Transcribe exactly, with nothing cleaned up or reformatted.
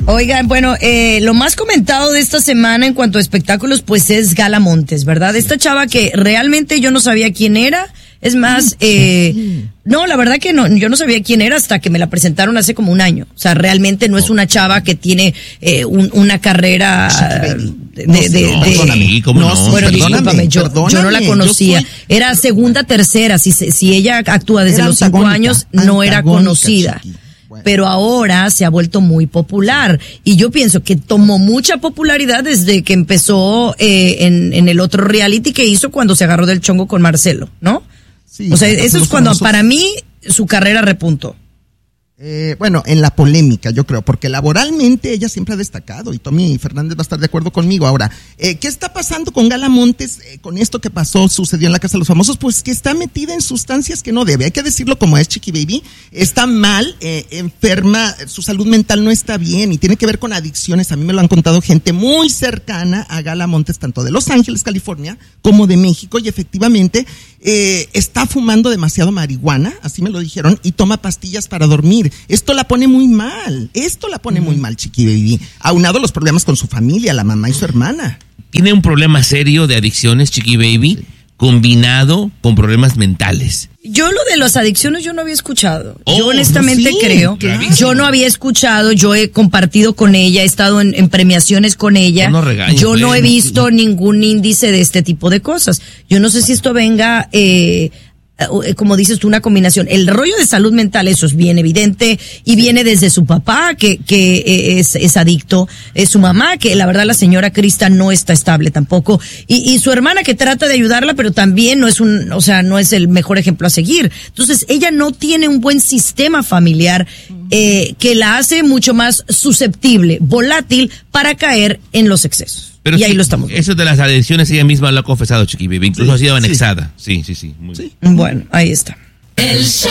Oigan, bueno, eh, lo más comentado de esta semana en cuanto a espectáculos, pues es Gala Montes, ¿verdad? Esta chava que realmente yo no sabía quién era. Es más, eh, no, la verdad que no, yo no sabía quién era hasta que me la presentaron hace como un año. O sea, realmente no es una chava que tiene eh, un, una carrera de, de, de, no, de perdóname, ¿cómo no? no, bueno, discúlpame, yo, yo no la conocía. Soy... Era segunda, tercera. Si, si ella actúa desde los cinco años, no era conocida. Chiqui. Bueno. Pero ahora se ha vuelto muy popular y yo pienso que tomó mucha popularidad desde que empezó eh, en, en el otro reality que hizo cuando se agarró del chongo con Marcelo, ¿no? Sí, o sea, eso es cuando famosos... para mí su carrera repuntó. Eh, bueno, en la polémica, yo creo, porque laboralmente ella siempre ha destacado y Tommy Fernández va a estar de acuerdo conmigo. Ahora, eh, ¿qué está pasando con Gala Montes eh, con esto que pasó, sucedió en la Casa de los Famosos? Pues que está metida en sustancias que no debe, hay que decirlo como es, Chiqui Baby, está mal, eh, enferma, su salud mental no está bien y tiene que ver con adicciones. A mí me lo han contado gente muy cercana a Gala Montes, tanto de Los Ángeles, California, como de México, y efectivamente eh, está fumando demasiado marihuana, así me lo dijeron, y toma pastillas para dormir. Esto la pone muy mal, esto la pone mm. muy mal, Chiqui Baby, aunado los problemas con su familia, la mamá y su hermana. Tiene un problema serio de adicciones, Chiqui Baby, sí. combinado con problemas mentales. Yo lo de las adicciones yo no había escuchado. Oh, yo honestamente sí, creo, clarísimo. Yo no había escuchado, yo he compartido con ella, he estado en, en premiaciones con ella. No, no regañes, yo no he ven, visto sí. ningún índice de este tipo de cosas. Yo no sé bueno. si esto venga... Eh, como dices tú, una combinación. El rollo de salud mental, eso es bien evidente y viene desde su papá, que, que es, es adicto, es su mamá, que la verdad la señora Crista no está estable tampoco, y, y su hermana que trata de ayudarla, pero también no es un, o sea, no es el mejor ejemplo a seguir. Entonces, ella no tiene un buen sistema familiar eh, que la hace mucho más susceptible, volátil, para caer en los excesos. Pero y sí, ahí lo estamos viendo. Eso de las adicciones ella misma lo ha confesado, Chiqui Baby. Incluso sí, ha sido anexada. Sí, sí, sí. sí muy sí. Bien. Bueno, ahí está. El show